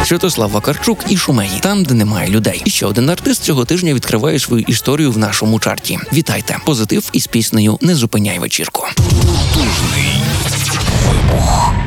Святослав Вакарчук і Шумеї. Там, де немає людей. І ще один артист цього тижня відкриває свою історію в нашому чарті. Вітайте! Позитив із піснею «Не зупиняй вечірку».